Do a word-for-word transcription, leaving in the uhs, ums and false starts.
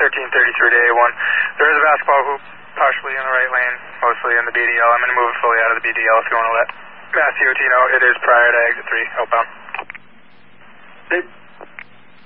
thirteen thirty-three to A one. There is a basketball hoop partially in the right lane, mostly in the B D L. I'm going to move it fully out of the B D L if you want to let Mass D O T know. It is prior to exit three, outbound. They